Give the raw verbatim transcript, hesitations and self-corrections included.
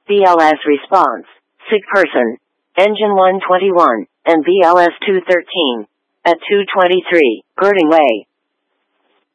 B L S response. Sick person. Engine one twenty-one, and B L S two thirteen. At two twenty-three, Birding Way.